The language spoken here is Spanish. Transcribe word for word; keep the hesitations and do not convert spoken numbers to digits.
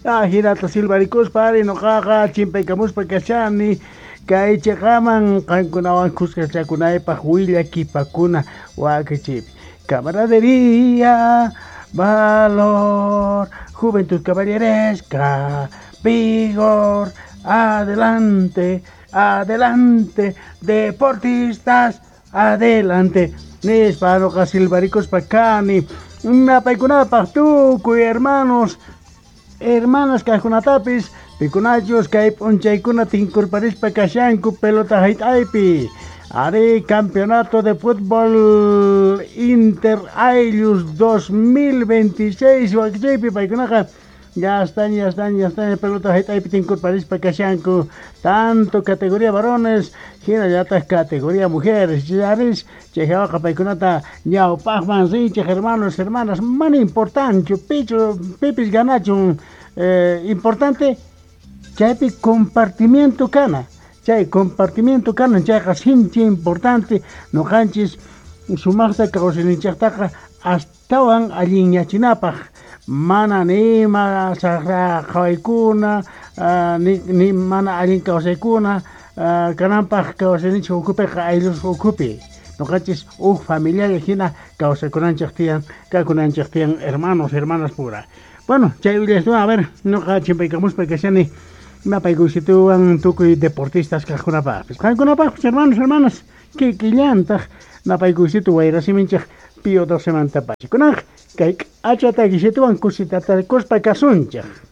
Ah, hirata silvaricuspa ari noqaqa chimpaykamuspa kashani kay chiqaman qankunawan kusqachakunaypaq willakipakuna waqaychaypi. Camaradería, valor, juventud caballeresca, vigor, adelante, adelante, deportistas, adelante. Nispa noqa silvaricuspa kani, napaykunapaq tukuy hermanos, hermanas kajkunatapis pikunachus kay p'unchaykuna tinkurparispa kashanku pelota hayt'aypi. Ari campeonato de fútbol Inter Aylus dos mil veintiséis waqchaypi paykunaqa ya están, ya están, ya están pelota hayt'aypi tinkurparispa kashanku tanto categoría varones hinallataq categoría mujeres. Charis chayqa paykunata ñawpaqman rinchaq hermanos hermanas mana importante pichu pipis ganachun eh, importante chaypi compartimiento kana. Chay compartimiento kanan chayqa sinchi importante nuqanchis sumaqta kawsayninchiktaqa astawan alliñachinapaq mana nima saqra qawaykuna uh, ni, ni mana allin kawsaykuna uh, kananpaq kawsayninchik ukupiqa aylus ukupi nuqanchis uj familiar hina kawsaykunanchik tiyan kakunanchik tiyan hermanos hermanas pura. Bueno, chay willashtuwan a ver nuqa chimpaykamuspa kashani napaykuysituwan tukuy deportistas kaqkunapaqpis qankunapaqpis hermanos hermanas kikillantaq napaykuysitu wayrasiminchik Pío doce manta pachakunaq kay k'achata kishituwan kusitata kuspa kasunchik.